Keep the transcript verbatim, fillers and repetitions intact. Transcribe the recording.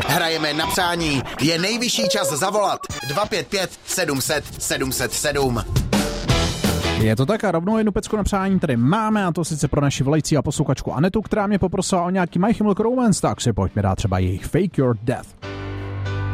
Hrajeme na přání. Je nejvyšší čas zavolat. dva pět pět sedm set sedm set sedm. Je to tak a rovnou jednu pecku na přání tady máme, a to sice pro naši volající a posluchačku Anetu, která mě poprosila o nějaký My Chemical Romance, tak si pojďme dát třeba jejich Fake Your Death.